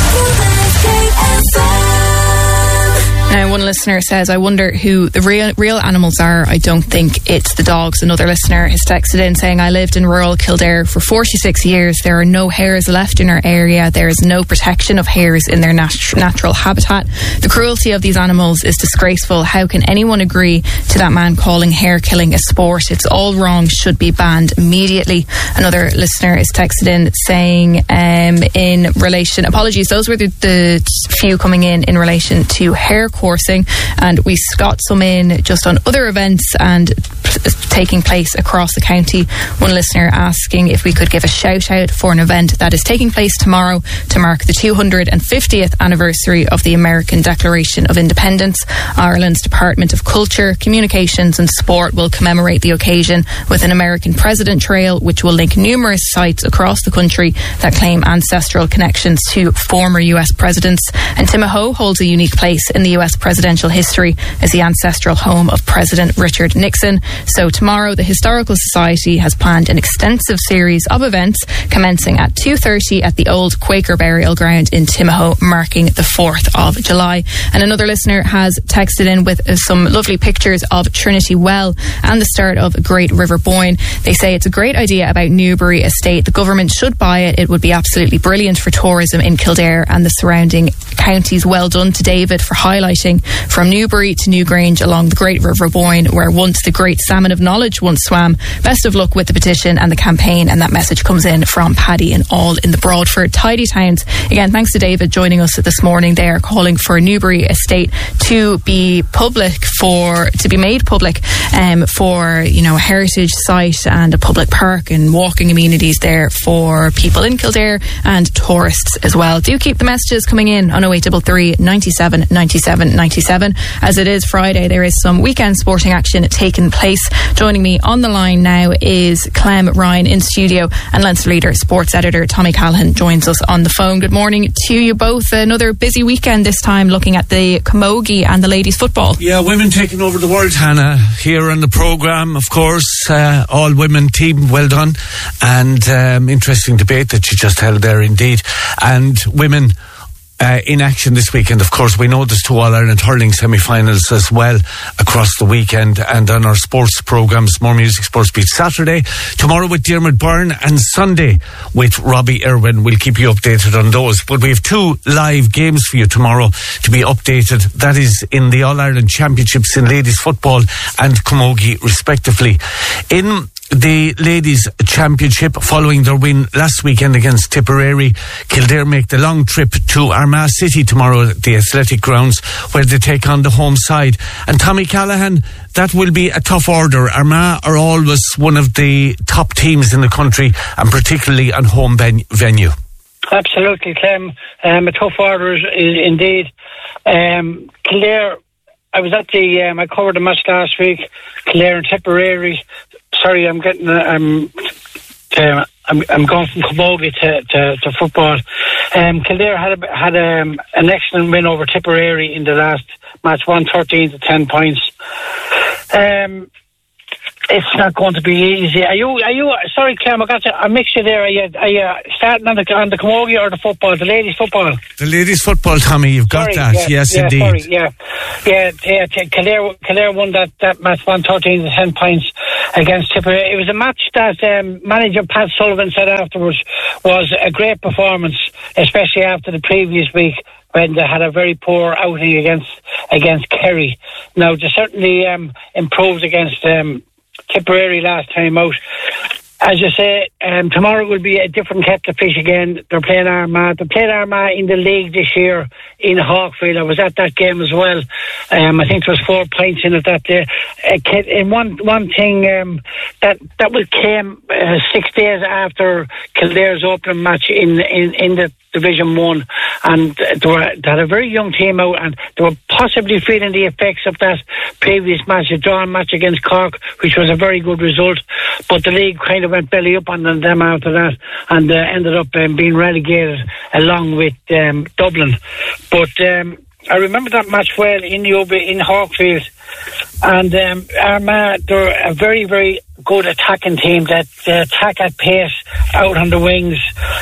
Now, one listener says, I wonder who the real animals are. I don't think it's the dogs. Another listener has texted in saying, I lived in rural Kildare for 46 years. There are no hares left in our area. There is no protection of hares in their natural habitat. The cruelty of these animals is disgraceful. How can anyone agree to that man calling hare killing a sport? It's all wrong, should be banned immediately. Another listener is texted in saying, in relation, apologies, those were the few coming in relation to hare coursing, and we got some in just on other events and taking place across the county. One listener asking if we could give a shout out for an event that is taking place tomorrow to mark the 250th anniversary of the American Declaration of Independence. Ireland's Department of Culture, Communications and Sport will commemorate the occasion with an American President Trail, which will link numerous sites across the country that claim ancestral connections to former US presidents. And Timahoe holds a unique place in the US presidential history as the ancestral home of President Richard Nixon. So tomorrow, the Historical Society has planned an extensive series of events commencing at 2:30 at the old Quaker Burial Ground in Timahoe, marking the 4th of July. And another listener has texted in with some lovely pictures of Trinity Well and the start of Great River Boyne. They say it's a great idea about Newbury Estate. The government should buy it. It would be absolutely brilliant for tourism in Kildare and the surrounding counties. Well done to David for highlighting from Newbury to Newgrange along the Great River Boyne, where once the great salmon of knowledge once swam. Best of luck with the petition and the campaign. And that message comes in from Paddy and all in the Broadford Tidy Towns. Again, thanks to David joining us this morning. They are calling for Newbury Estate to be made public for, a heritage site and a public park and walking amenities there for people in Kildare and tourists as well. Do keep the messages coming in on 0833 97 97 97. As it is Friday, there is some weekend sporting action taking place. Joining me on the line now is Clem Ryan in studio, and Leinster Leader sports editor Tommy Callahan joins us on the phone. Good morning to you both. Another busy weekend this time, looking at the camogie and the ladies football. Yeah, women taking over the world, Hannah, here on the programme, of course. All women team, well done. And interesting debate that you just held there indeed. And women in action this weekend. Of course, we know there's 2 All-Ireland hurling semi-finals as well across the weekend, and on our sports programmes, More Music Sports Beat Saturday, tomorrow with Diarmuid Byrne, and Sunday with Robbie Irwin. We'll keep you updated on those. But we have 2 live games for you tomorrow to be updated. That is in the All-Ireland Championships in ladies football and camogie respectively. In the ladies championship, following their win last weekend against Tipperary, Kildare make the long trip to Armagh City tomorrow at the Athletic Grounds, where they take on the home side. And Tommy Callahan, that will be a tough order. Armagh are always one of the top teams in the country, and particularly on home venue. Absolutely, Clem. A tough order indeed. Kildare, I was at I covered the match last week, Kildare and Tipperary. Sorry, I'm going from camogie to football. Kildare had an excellent win over Tipperary in the last match, won 13 to 10 points. It's not going to be easy. Are you? Sorry, Clem, I mixed you there. Are you starting on the camogie or the football, the ladies football? The ladies football, Tommy. You've got that. Yes, indeed. Sorry, Kildare won that match, won 13 to 10 points against Tipperary. It was a match that manager Pat Sullivan said afterwards was a great performance, especially after the previous week, when they had a very poor outing against Kerry. Now, they certainly improved against Tipperary last time out. As you say, tomorrow will be a different kettle of fish again. They're playing Armagh. They played Armagh in the league this year in Hawkfield. I was at that game as well. I think there was 4 points in it that day. And one thing that came 6 days after Kildare's opening match in the Division 1, and they had a very young team out, and they were possibly feeling the effects of that previous match, a drawn match against Cork, which was a very good result, but the league kind of went belly up on them after that, and ended up being relegated along with Dublin. But I remember that match well in Hawkfield, and Armagh, they're a very, very good attacking team that attack at pace out on the wings.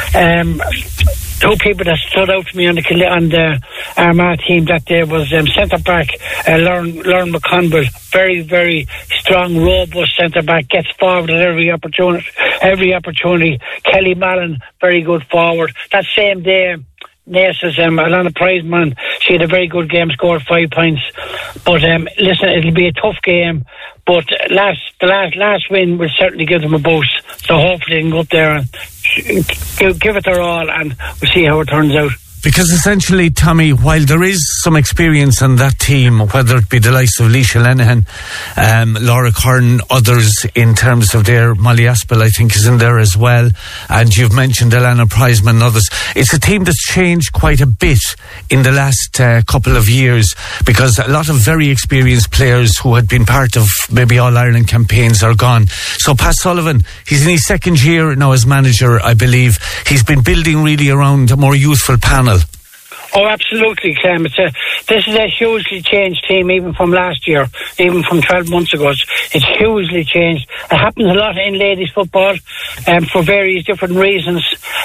2 people that stood out to me on the Armagh team that day was centre back Lauren McConville, very, very strong, robust centre back, gets forward at every opportunity. Kelly Mallon, very good forward. That same day, Nace's Alana Prizeman, she had a very good game, scored 5 points. But listen, it'll be a tough game. But the last win will certainly give them a boost. So hopefully they can go up there and give it their all, and we'll see how it turns out. Because essentially, Tommy, while there is some experience on that team, whether it be the likes of Leisha Lenihan, Laura Curran, others in terms of their, Molly Aspel I think is in there as well, and you've mentioned Alana Prizeman and others, it's a team that's changed quite a bit in the last couple of years, because a lot of very experienced players who had been part of maybe All-Ireland campaigns are gone. So Pat Sullivan, he's in his 2nd year now as manager, I believe. He's been building really around a more youthful panel. Oh, absolutely, Clem. This is a hugely changed team, even from last year, even from 12 months ago. It's hugely changed. It happens a lot in ladies football, for various different reasons.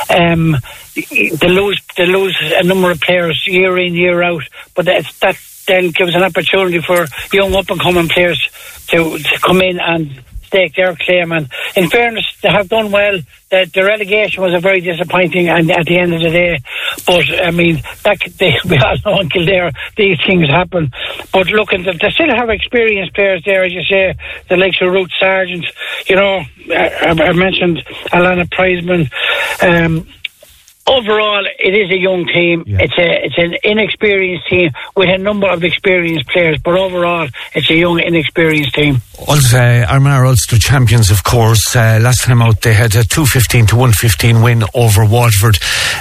They lose a number of players year in, year out, but that then gives an opportunity for young up-and-coming players to come in and stake their claim. And in fairness, they have done well. The relegation was a very disappointing and at the end of the day, but I mean we all know in Kildare these things happen. But look, they still have experienced players there, as you say, the likes of Ruth Sargent. You know, I mentioned Alana Prizeman. Overall, it is a young team. Yeah. It's an inexperienced team with a number of experienced players, but overall, it's a young, inexperienced team. Armagh Ulster champions, of course. Last time out, they had a 2-15 to 1-15 win over Waterford.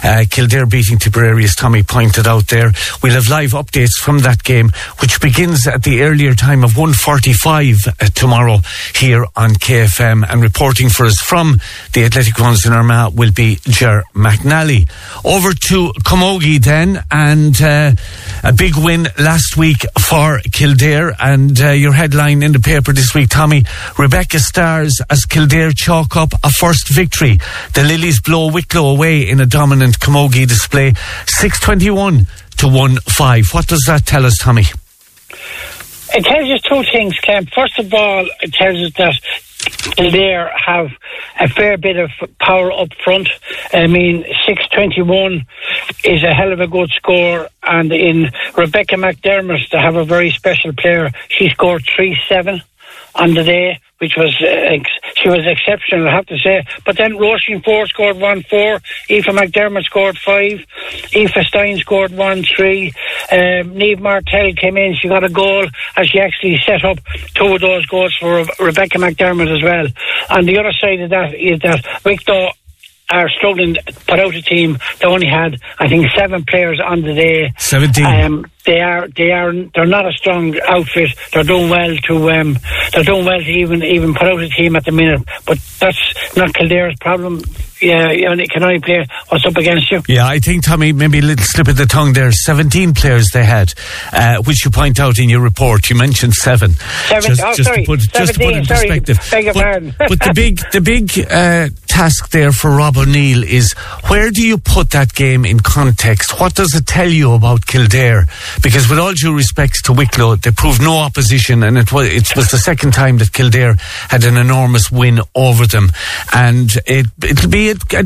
Kildare beating Tipperary, as Tommy pointed out there. We'll have live updates from that game, which begins at the earlier time of 1:45 tomorrow here on KFM. And reporting for us from the Athletic Grounds in Armagh will be Ger McNally. Over to Camogie then, and a big win last week for Kildare. And your headline in the paper this week, Tommy, Rebecca stars as Kildare chalk up a first victory. The Lilies blow Wicklow away in a dominant Camogie display, 6-21 to 1-5. What does that tell us, Tommy? It tells us two things, Ken. First of all, it tells us that Kildare have a fair bit of power up front. I mean, 6-21 is a hell of a good score, and in Rebecca McDermott, they have a very special player. She scored 3-7 on the day, which was she was exceptional, I have to say. But then Roisin Ford scored 1-4, Aoife McDermott scored 5, Aoife Stein scored 1-3, Niamh Martell came in, she got a goal, and she actually set up two of those goals for Rebecca McDermott as well. And the other side of that is that Wicklow are struggling to put out a team. They only had, I think, 7 players on the day. 17. They're not a strong outfit. They're doing well to even put out a team at the minute. But that's not Kildare's problem. Yeah, it can only play what's up against you. Yeah, I think, Tommy, maybe a little slip of the tongue there. 17 players they had, which you point out in your report. You mentioned 7. Just to put it in perspective. Beg your pardon. But the big task there for Rob O'Neill is, where do you put that game in context? What does it tell you about Kildare? Because with all due respect to Wicklow, they proved no opposition, and it was the second time that Kildare had an enormous win over them. And it'll be a